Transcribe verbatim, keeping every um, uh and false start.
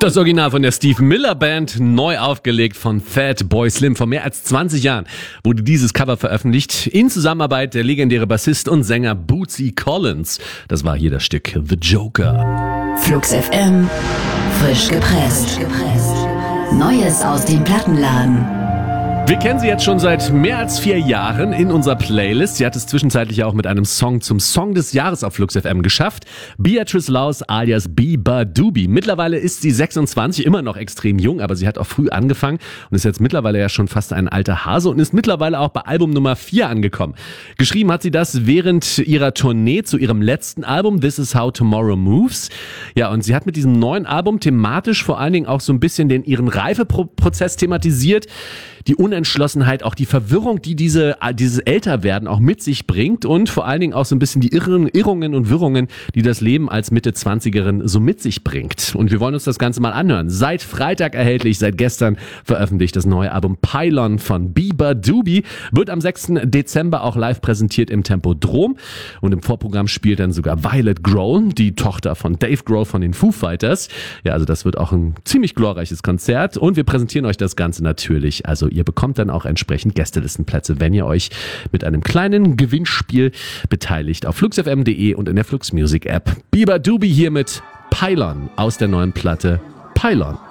Das Original von der Steve Miller Band, neu aufgelegt von Fatboy Slim. Vor mehr als zwanzig Jahren wurde dieses Cover veröffentlicht, in Zusammenarbeit der legendäre Bassist und Sänger Bootsy Collins. Das war hier das Stück The Joker. Flux F M, frisch gepresst. Neues aus dem Plattenladen. Wir kennen sie jetzt schon seit mehr als vier Jahren in unserer Playlist. Sie hat es zwischenzeitlich auch mit einem Song zum Song des Jahres auf Flux F M geschafft. Beatrice Laus alias Biba Doobie. Mittlerweile ist sie sechsundzwanzig, immer noch extrem jung, aber sie hat auch früh angefangen und ist jetzt mittlerweile ja schon fast ein alter Hase und ist mittlerweile auch bei Album Nummer vier angekommen. Geschrieben hat sie das während ihrer Tournee zu ihrem letzten Album This Is How Tomorrow Moves. Ja, und sie hat mit diesem neuen Album thematisch vor allen Dingen auch so ein bisschen den ihren Reifeprozess thematisiert. Die Unentschlossenheit, auch die Verwirrung, die diese, dieses Älterwerden auch mit sich bringt und vor allen Dingen auch so ein bisschen die Irren, Irrungen und Wirrungen, die das Leben als Mitte-Zwanzigerin so mit sich bringt. Und wir wollen uns das Ganze mal anhören. Seit Freitag erhältlich, seit gestern veröffentlicht das neue Album Pylon von Biba Doobie, wird am sechsten Dezember auch live präsentiert im Tempodrom und im Vorprogramm spielt dann sogar Violet Grohl, die Tochter von Dave Grohl von den Foo Fighters. Ja, also das wird auch ein ziemlich glorreiches Konzert und wir präsentieren euch das Ganze natürlich, also ihr bekommt dann auch entsprechend Gästelistenplätze, wenn ihr euch mit einem kleinen Gewinnspiel beteiligt auf flux f m punkt d e und in der Flux Music App. Biba Doobie hier mit Pylon aus der neuen Platte Pylon.